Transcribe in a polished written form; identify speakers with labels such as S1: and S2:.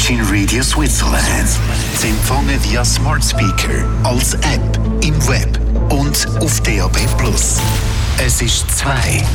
S1: Virgin Radio Switzerland. Zu empfangen via Smart Speaker, als App, im Web und auf DAB+. Es ist 2.